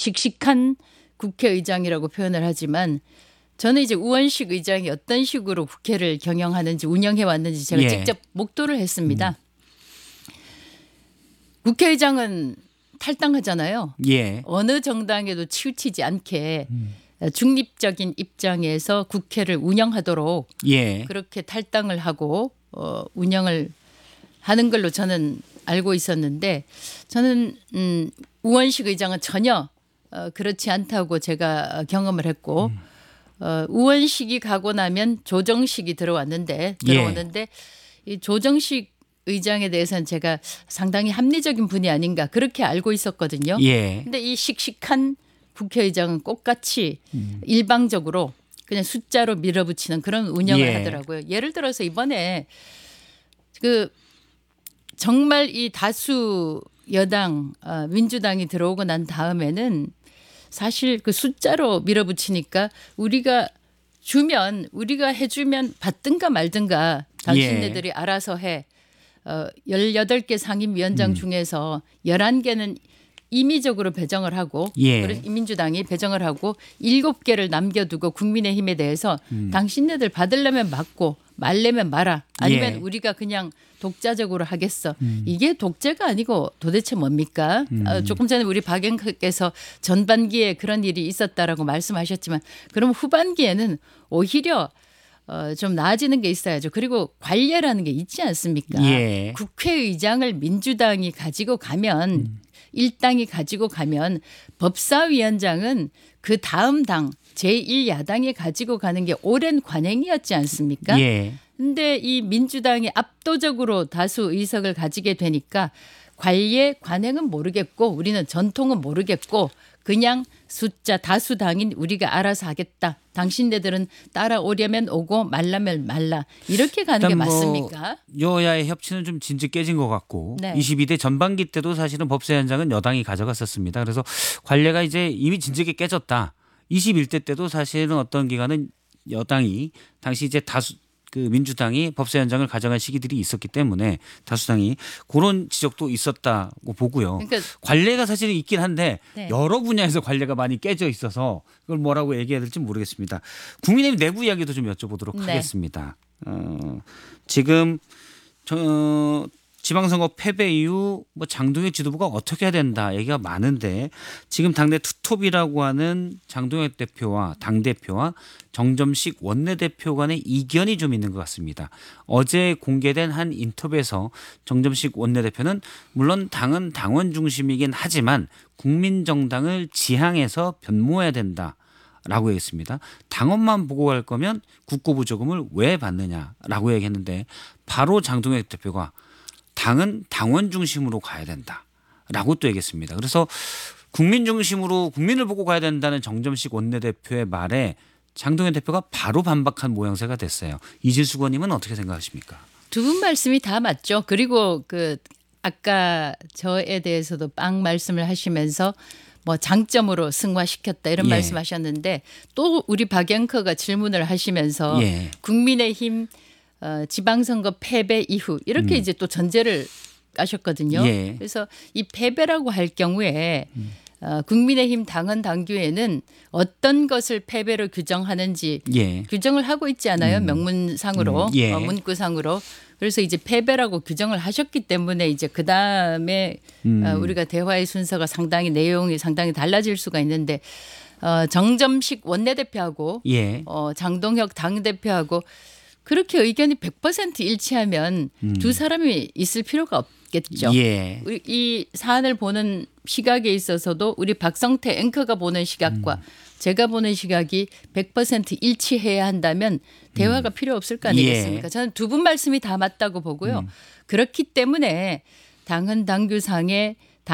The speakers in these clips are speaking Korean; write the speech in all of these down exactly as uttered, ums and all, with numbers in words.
씩씩한 국회의장이라고 표현을 하지만 저는 이제 우원식 의장이 어떤 식으로 국회를 경영하는지 운영해 왔는지 제가 예. 직접 목도를 했습니다. 음. 국회의장은 탈당하잖아요. 예. 어느 정당에도 치우치지 않게 음. 중립적인 입장에서 국회를 운영하도록 예. 그렇게 탈당을 하고 어, 운영을 하는 걸로 저는 알고 있었는데 저는 음, 우원식 의장은 전혀 어, 그렇지 않다고 제가 경험을 했고 음. 어, 우원식이 가고 나면 조정식이 들어왔는데 들어오는데 예. 이 조정식 의장에 대해서는 제가 상당히 합리적인 분이 아닌가 그렇게 알고 있었거든요. 예. 근데 이 씩씩한 국회의장은 똑같이 음. 일방적으로 그냥 숫자로 밀어붙이는 그런 운영을 예. 하더라고요. 예를 들어서 이번에 그 정말 이 다수 여당 어, 민주당이 들어오고 난 다음에는 사실 그 숫자로 밀어붙이니까 우리가 주면 우리가 해주면 받든가 말든가 당신네들이 예. 알아서 해. 어, 열여덟 개 상임위원장 음. 중에서 열한 개는 임의적으로 배정을 하고 예. 민주당이 배정을 하고 일곱 개를 남겨두고 국민의힘에 대해서 음. 당신네들 받으려면 받고 말려면 말아 아니면 예. 우리가 그냥 독자적으로 하겠어. 음. 이게 독재가 아니고 도대체 뭡니까? 음. 어, 조금 전에 우리 박 앵커께서 전반기에 그런 일이 있었다라고 말씀하셨지만 그럼 후반기에는 오히려 어, 좀 나아지는 게 있어야죠. 그리고 관례라는 게 있지 않습니까? 예. 국회의장을 민주당이 가지고 가면 음. 일당이 가지고 가면 법사위원장은 그 다음 당 제일 야당이 가지고 가는 게 오랜 관행이었지 않습니까? 예. 근데 이 민주당이 압도적으로 다수 의석을 가지게 되니까 관례 관행은 모르겠고 우리는 전통은 모르겠고 그냥 숫자 다수당인 우리가 알아서 하겠다. 당신네들은 따라오려면 오고 말라면 말라. 이렇게 가는 게 뭐 맞습니까? 여야의 협치는 좀 진즉 깨진 것 같고 네. 이십이 대 전반기 때도 사실은 법사위원장은 여당이 가져갔었습니다. 그래서 관례가 이제 이미 진즉에 깨졌다. 이십일 대 때도 사실은 어떤 기간은 여당이 당시 이제 다수 그 민주당이 법사위원장을 가져간 시기들이 있었기 때문에 다수당이 그런 지적도 있었다고 보고요. 그러니까 관례가 사실은 있긴 한데 네. 여러 분야에서 관례가 많이 깨져 있어서 그걸 뭐라고 얘기해야 될지 모르겠습니다. 국민의힘 내부 이야기도 좀 여쭤보도록 네. 하겠습니다. 어, 지금 저, 지방선거 패배 이후 뭐 장동혁 지도부가 어떻게 해야 된다 얘기가 많은데 지금 당내 투톱이라고 하는 장동혁 대표와 당대표와 정점식 원내대표 간의 이견이 좀 있는 것 같습니다. 어제 공개된 한 인터뷰에서 정점식 원내대표는 물론 당은 당원 중심이긴 하지만 국민정당을 지향해서 변모해야 된다. 라고 얘기했습니다. 당원만 보고 갈 거면 국고부조금을 왜 받느냐라고 얘기했는데 바로 장동혁 대표가 당은 당원 중심으로 가야 된다라고 또 얘기했습니다. 그래서 국민 중심으로 국민을 보고 가야 된다는 정점식 원내대표의 말에 장동혁 대표가 바로 반박한 모양새가 됐어요. 이질숙 의원님은 어떻게 생각하십니까? 두 분 말씀이 다 맞죠. 그리고 그 아까 저에 대해서도 빵 말씀을 하시면서 뭐 장점으로 승화시켰다 이런 예. 말씀하셨는데 또 우리 박 앵커가 질문을 하시면서 예. 국민의힘 어, 지방선거 패배 이후 이렇게 음. 이제 또 전제를 까셨거든요. 예. 그래서 이 패배라고 할 경우에 음. 어, 국민의힘 당헌 당규에는 어떤 것을 패배로 규정하는지 예. 규정을 하고 있지 않아요. 음. 명문상으로 음. 예. 어, 문구상으로. 그래서 이제 패배라고 규정을 하셨기 때문에 이제 그 다음에 음. 어, 우리가 대화의 순서가 상당히 내용이 상당히 달라질 수가 있는데 어, 정점식 원내대표하고 예. 어, 장동혁 당대표하고 그렇게 의견이 백 퍼센트 일치하면 음. 두 사람이 있을 필요가 없겠죠. 예. 우리 이 사안을 보는 시각에 있어서도 우리 박성태 앵커가 보는 시각과 음. 제가 보는 시각이 백 퍼센트 일치해야 한다면 대화가 음. 필요 없을 거 아니겠습니까? 예. 저는 두 분 말씀이 다 맞다고 보고요. 음. 그렇기 때문에 당헌 당규상의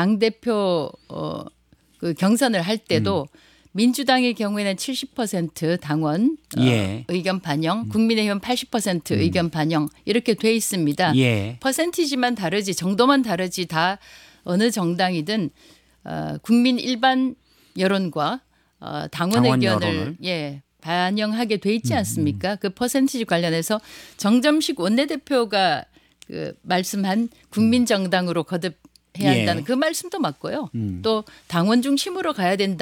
당대표 어, 그 경선을 할 때도 음. 민주당의 경우에는 칠십 퍼센트 당원 예. 어, 의견 반영, 국민의힘은 팔십 퍼센트 음. 의견 반영 이렇게 돼 있습니다. 예. 퍼센티지만 다르지 정도만 다르지 다 어느 정당이든 어, 국민 일반 여론과 어, 당원, 당원 의견을 여론을. 예, 반영하게 돼 있지 않습니까? 음. 그 퍼센티지 관련해서 정점식 원내대표가 그 말씀한 국민정당으로 거듭 해야 한다는 예. 그 말씀도 맞고요. 음. 또 당원 중심으로 가야 된다.